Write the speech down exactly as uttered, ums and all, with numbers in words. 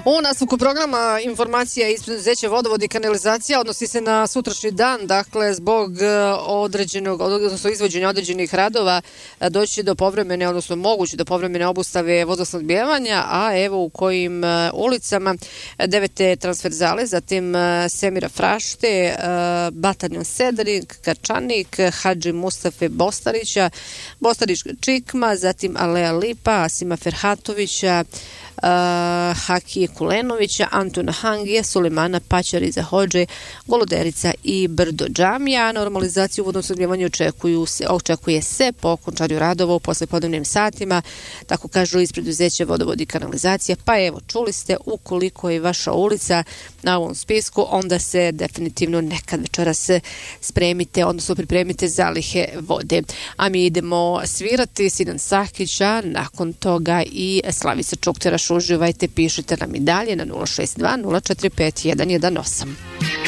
U nastavku programa informacija iz preduzeća Vodovod i kanalizacija odnosi se na sutrašnji dan, dakle zbog određenog, odnosno izvođenja određenih radova doći do povremene, odnosno moguće do povremene obustave vodosnabdijevanja, a evo u kojim ulicama: devete transverzale, zatim Semira Frašte, Bataljon Sedrik, Kačanik, Hadži Mustafe Bostarića, Bostarić Čikma, zatim Aleja Lipa, Asima Ferhatovića, Uh, Hakije Kulenovića, Antuna Hangije, Sulemana Paćariza Hođe, Goloderica i Brdo Džamija. Normalizaciju u vodnom snabdijevanju očekuju se, očekuje se po okončanju radova u poslepodnevnim satima, tako kažu iz preduzeća Vodovod i kanalizacija. Pa evo, čuli ste, ukoliko je vaša ulica na ovom spisku, onda se definitivno nekad večeras spremite, odnosno pripremite zalihe vode. A mi idemo svirati Sinan Sakića, nakon toga i Slavica Čukteraš. Uživajte, pišite nam i dalje na nula šest dva nula četiri pet jedan jedan osam.